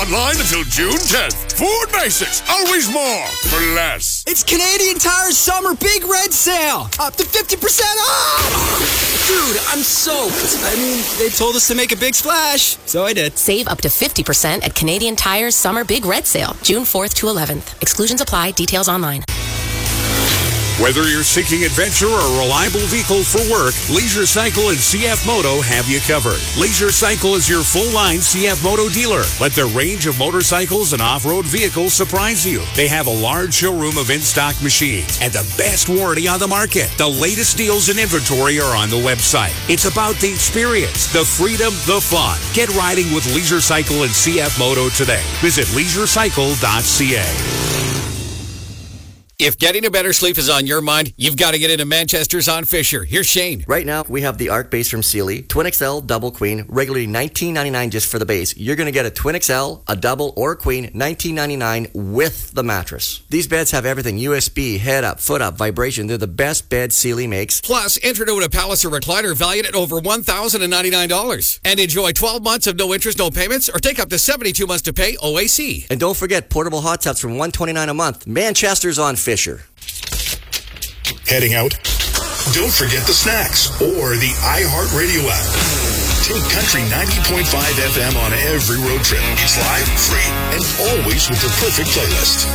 online until June 10th. Ford Basics, always more for less. It's Canadian Tire's summer big red sale. Up to 50% off. Dude, I'm soaked. I mean, they told us to make a big splash, so I did. Save up to 50% at Canadian Tire's summer big red sale, June 4th to 11th. Exclusions apply. Details online. Whether you're seeking adventure or a reliable vehicle for work, Leisure Cycle and CF Moto have you covered. Leisure Cycle is your full-line CF Moto dealer. Let their range of motorcycles and off-road vehicles surprise you. They have a large showroom of in-stock machines and the best warranty on the market. The latest deals and inventory are on the website. It's about the experience, the freedom, the fun. Get riding with Leisure Cycle and CF Moto today. Visit leisurecycle.ca. If getting a better sleep is on your mind, you've got to get into Manchester's on Fisher. Here's Shane. Right now, we have the Arc base from Sealy, Twin XL, Double Queen, regularly $19.99 just for the base. You're going to get a Twin XL, a Double, or a Queen, $19.99 with the mattress. These beds have everything, USB, head up, foot up, vibration. They're the best bed Sealy makes. Plus, enter to a Palace or recliner valued at over $1,099. And enjoy 12 months of no interest, no payments, or take up to 72 months to pay OAC. And don't forget portable hot tubs from $129 a month. Manchester's on Fisher. Heading out? Don't forget the snacks or the iHeartRadio app. Take Country 90.5 FM on every road trip. It's live, free, and always with the perfect playlist.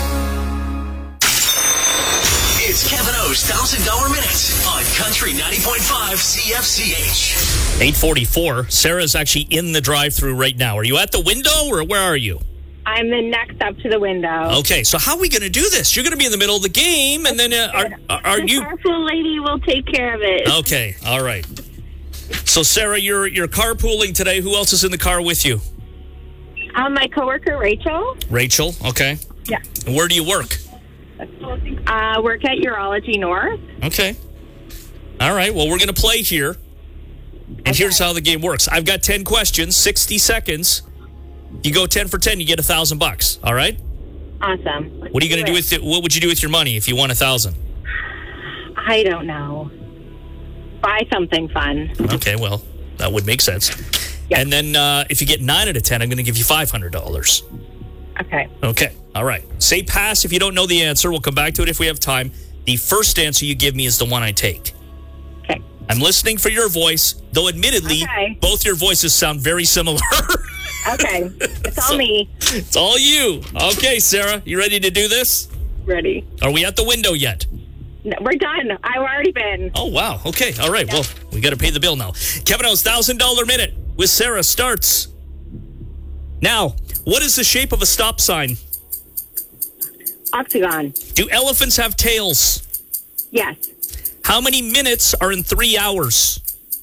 It's Kevin O's $1,000 Minute on Country 90.5 CFCH. 8:44. Sarah's actually in the drive-thru right now. Are you at the window or where are you? I'm the next up to the window. Okay, so how are we going to do this? You're going to be in the middle of the game, and then are you? The carpool lady will take care of it. Okay, all right. So, Sarah, you're carpooling today. Who else is in the car with you? My coworker, Rachel. Rachel, okay. Yeah. And where do you work? Work at Urology North. Okay. All right, well, we're going to play here, and here's how the game works. I've got 10 questions, 60 seconds. You go 10 for 10, you get $1,000. All right. Awesome. What are you going to do with it? What would you do with your money if you won $1,000? I don't know. Buy something fun. Okay, well, that would make sense. Yep. And then if you get 9 out of 10, I'm going to give you $500. Okay. Okay. All right. Say pass if you don't know the answer. We'll come back to it if we have time. The first answer you give me is the one I take. Okay. I'm listening for your voice, though admittedly, both your voices sound very similar. Okay. It's all me. It's all you. Okay, Sarah, you ready to do this? Ready. Are we at the window yet? No, we're done. I've already been. Oh, wow. Okay. All right. Yeah. Well, we got to pay the bill now. Kevin O's $1,000 Minute with Sarah starts now. What is the shape of a stop sign? Octagon. Do elephants have tails? Yes. How many minutes are in 3 hours?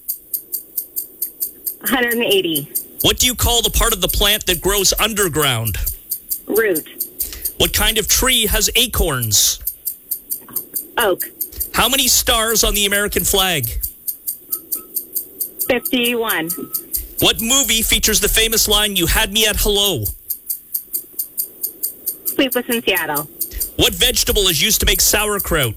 180. What do you call the part of the plant that grows underground? Root. What kind of tree has acorns? Oak. How many stars on the American flag? 51. What movie features the famous line, "You had me at hello"? Sleepless in Seattle. What vegetable is used to make sauerkraut?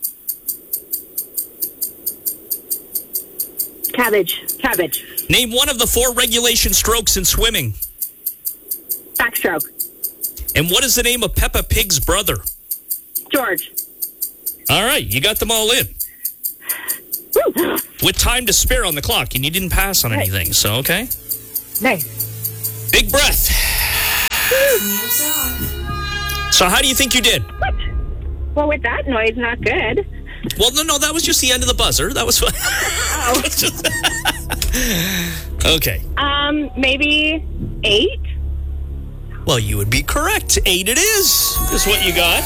Cabbage. Name one of the 4 regulation strokes in swimming. Backstroke. And what is the name of Peppa Pig's brother? George. All right, you got them all in. Woo. With time to spare on the clock, and you didn't pass on anything, so okay? Nice. Big breath. So how do you think you did? What? Well, with that noise, not good. Well, no, that was just the end of the buzzer. That was fun. Oh. Okay. Maybe 8? Well, you would be correct. 8 it is what you got.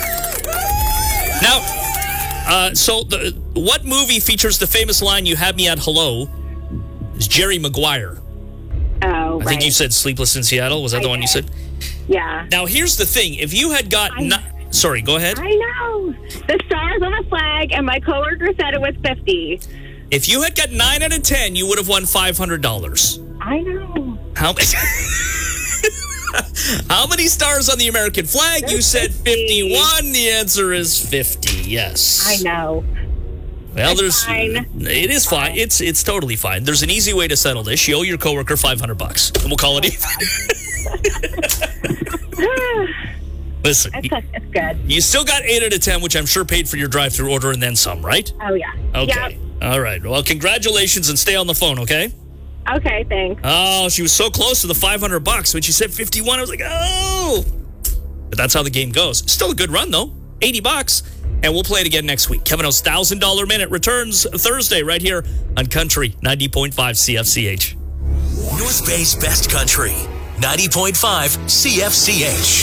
Now, what movie features the famous line, "You had me at hello"? Is Jerry Maguire. Oh, I think you said Sleepless in Seattle. Was that the one you said? Yeah. Now, here's the thing. If you had got... Sorry, go ahead. I know. The stars on the flag, and my coworker said it was 50. If you had got 9 out of 10, you would have won $500. I know. How many stars on the American flag? There's you said 50. 51. The answer is 50. Yes. I know. Well, it's fine. It is fine. It's totally fine. There's an easy way to settle this. You owe your coworker $500, and we'll call it even. Listen, It's good. you still got 8 out of 10, which I'm sure paid for your drive-through order and then some, right? Oh, yeah. Okay. Yep. All right. Well, congratulations and stay on the phone, okay? Okay, thanks. Oh, she was so close to the $500. When she said 51, I was like, oh. But that's how the game goes. Still a good run, though. $80. And we'll play it again next week. Kevin O's $1,000 Minute returns Thursday right here on Country 90.5 CFCH. North Bay's best country. 90.5 CFCH.